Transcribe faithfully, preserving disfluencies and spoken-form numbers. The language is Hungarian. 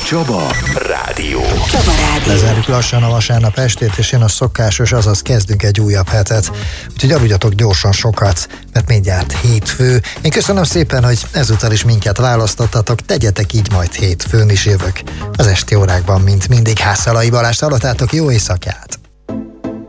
Csaba Rádió. Csaba Rádió. Lezárjuk lassan a vasárnap estét, és jön a szokásos, azaz kezdünk egy újabb hetet. Úgyhogy aludjatok gyorsan sokat, mert mindjárt hétfő. Én köszönöm szépen, hogy ezúttal is minket választottatok, tegyetek így, majd hétfőn is jövök. Az esti órákban, mint mindig, Hászalai Balást hallottátok, jó éjszakát!